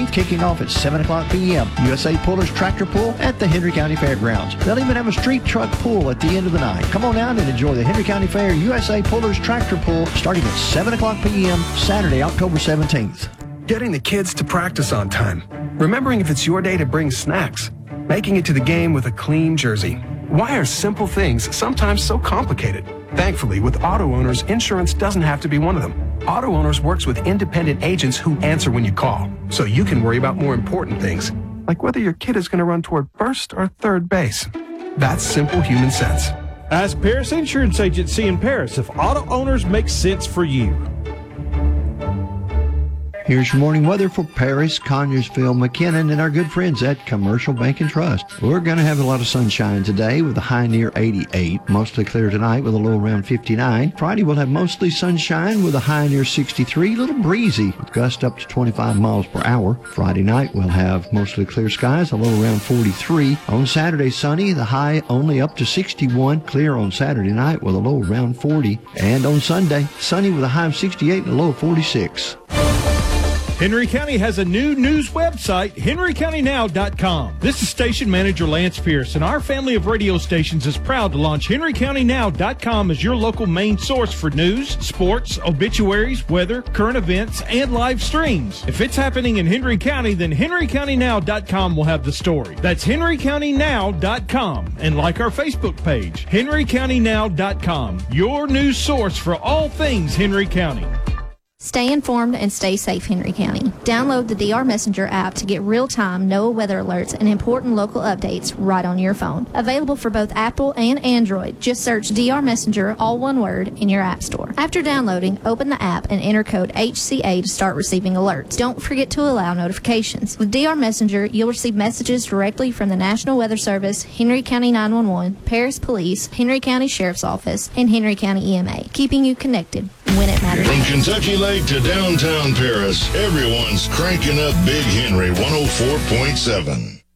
17th, kicking off at 7 o'clock p.m. USA Pullers Tractor Pull at the Henry County Fairgrounds. They'll even have a street truck pull at the end of the night. Come on down and enjoy the Henry County Fair USA Pullers Tractor Pull starting at 7 o'clock p.m. Saturday, October 17th. Getting the kids to practice on time. Remembering if it's your day to bring snacks. Making it to the game with a clean jersey. Why are simple things sometimes so complicated? Thankfully, with Auto Owners, insurance doesn't have to be one of them. Auto Owners works with independent agents who answer when you call, so you can worry about more important things, like whether your kid is going to run toward first or third base. That's simple human sense. Ask Paris Insurance Agency in Paris if Auto Owners makes sense for you. Here's your morning weather for Paris, Conyersville, McKinnon, and our good friends at Commercial Bank and Trust. We're going to have a lot of sunshine today with a high near 88. Mostly clear tonight with a low around 59. Friday we'll have mostly sunshine with a high near 63. A little breezy with gusts up to 25 miles per hour. Friday night we'll have mostly clear skies, a low around 43. On Saturday, sunny, the high only up to 61. Clear on Saturday night with a low around 40. And on Sunday, sunny with a high of 68 and a low of 46. Henry County has a new news website, henrycountynow.com. This is station manager Lance Pierce, and our family of radio stations is proud to launch henrycountynow.com as your local main source for news, sports, obituaries, weather, current events, and live streams. If it's happening in Henry County, then henrycountynow.com will have the story. That's henrycountynow.com. And like our Facebook page, henrycountynow.com, your news source for all things Henry County. Stay informed and stay safe, Henry County. Download the DR Messenger app to get real-time NOAA weather alerts and important local updates right on your phone. Available for both Apple and Android. Just search DR Messenger, all one word, in your app store. After downloading, open the app and enter code HCA to start receiving alerts. Don't forget to allow notifications. With DR Messenger, you'll receive messages directly from the National Weather Service, Henry County 911, Paris Police, Henry County Sheriff's Office, and Henry County EMA, keeping you connected when it matters. From Kentucky Lake to downtown Paris, everyone's cranking up Big Henry 104.7.